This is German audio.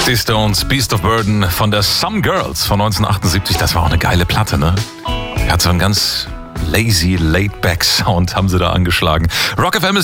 Die Stones, Beast of Burden von der Some Girls von 1978. Das war auch eine geile Platte, ne? Hat so einen ganz lazy, laid-back Sound, haben sie da angeschlagen. Rock FM ist